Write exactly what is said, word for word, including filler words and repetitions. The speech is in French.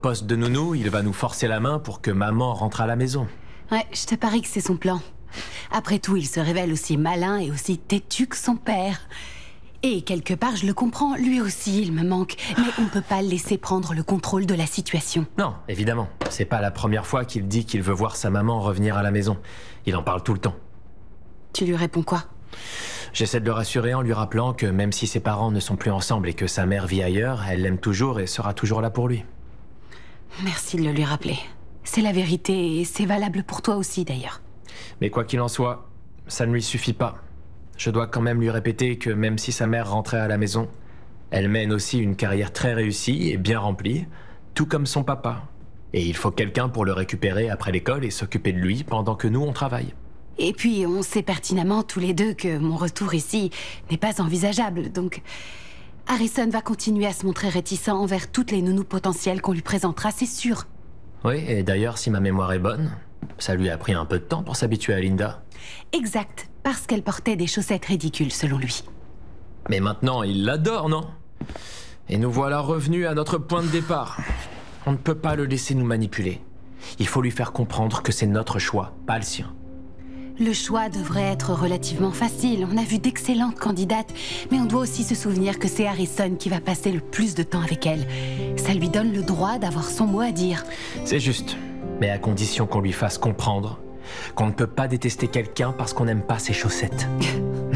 Poste de nounou, il va nous forcer la main pour que maman rentre à la maison. Ouais, je te parie que c'est son plan. Après tout, il se révèle aussi malin et aussi têtu que son père. Et quelque part, je le comprends, lui aussi, il me manque. Mais on peut pas le laisser prendre le contrôle de la situation. Non, évidemment. C'est pas la première fois qu'il dit qu'il veut voir sa maman revenir à la maison. Il en parle tout le temps. Tu lui réponds quoi? J'essaie de le rassurer en lui rappelant que même si ses parents ne sont plus ensemble et que sa mère vit ailleurs, elle l'aime toujours et sera toujours là pour lui. Merci de le lui rappeler. C'est la vérité et c'est valable pour toi aussi d'ailleurs. Mais quoi qu'il en soit, ça ne lui suffit pas. Je dois quand même lui répéter que même si sa mère rentrait à la maison, elle mène aussi une carrière très réussie et bien remplie, tout comme son papa. Et il faut quelqu'un pour le récupérer après l'école et s'occuper de lui pendant que nous on travaille. Et puis, on sait pertinemment tous les deux que mon retour ici n'est pas envisageable, donc... Harrison va continuer à se montrer réticent envers toutes les nounous potentielles qu'on lui présentera, c'est sûr. Oui, et d'ailleurs, si ma mémoire est bonne, ça lui a pris un peu de temps pour s'habituer à Linda. Exact, parce qu'elle portait des chaussettes ridicules, selon lui. Mais maintenant, il l'adore, non? Et nous voilà revenus à notre point de départ. On ne peut pas le laisser nous manipuler. Il faut lui faire comprendre que c'est notre choix, pas le sien. Le choix devrait être relativement facile. On a vu d'excellentes candidates, mais on doit aussi se souvenir que c'est Harrison qui va passer le plus de temps avec elle. Ça lui donne le droit d'avoir son mot à dire. C'est juste, mais à condition qu'on lui fasse comprendre qu'on ne peut pas détester quelqu'un parce qu'on n'aime pas ses chaussettes.